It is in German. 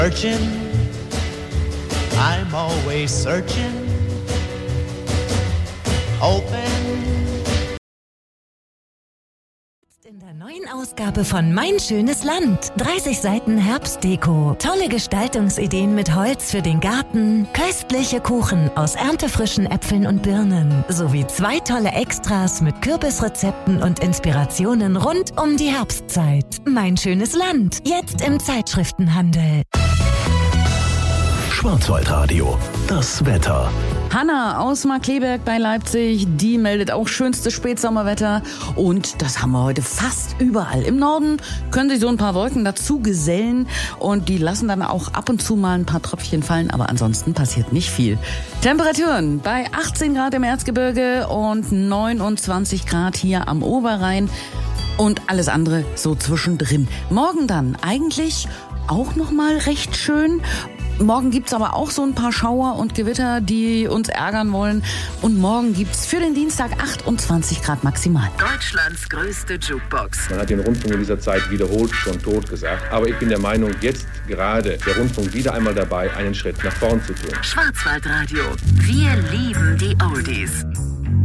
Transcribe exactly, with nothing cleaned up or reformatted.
Searching, I'm always searching, hoping. In der neuen Ausgabe von Mein schönes Land. dreißig Seiten Herbstdeko. Tolle Gestaltungsideen mit Holz für den Garten. Köstliche Kuchen aus erntefrischen Äpfeln und Birnen. Sowie zwei tolle Extras mit Kürbisrezepten und Inspirationen rund um die Herbstzeit. Mein schönes Land. Jetzt im Zeitschriftenhandel. Schwarzwaldradio. Das Wetter. Hanna aus Markkleeberg bei Leipzig, die meldet auch schönstes Spätsommerwetter und das haben wir heute fast überall. Im Norden können sich so ein paar Wolken dazu gesellen und die lassen dann auch ab und zu mal ein paar Tröpfchen fallen, aber ansonsten passiert nicht viel. Temperaturen bei achtzehn Grad im Erzgebirge und neunundzwanzig Grad hier am Oberrhein und alles andere so zwischendrin. Morgen dann eigentlich auch noch mal recht schön. Morgen gibt's aber auch so ein paar Schauer und Gewitter, die uns ärgern wollen. Und morgen gibt's für den Dienstag achtundzwanzig Grad maximal. Deutschlands größte Jukebox. Man hat den Rundfunk in dieser Zeit wiederholt schon tot gesagt. Aber ich bin der Meinung, jetzt gerade der Rundfunk wieder einmal dabei, einen Schritt nach vorn zu tun. Schwarzwaldradio. Wir lieben die Oldies.